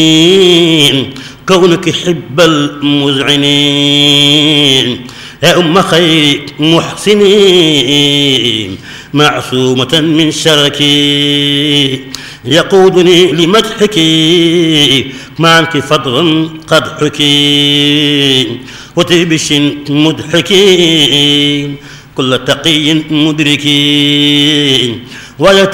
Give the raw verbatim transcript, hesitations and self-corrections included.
كونك حب المذعنين يا أم خير محسنين معصومة من شرك يقودني لمدحك ما أنت فضلا قد حكي وتبش مضحك كل تقي مدرك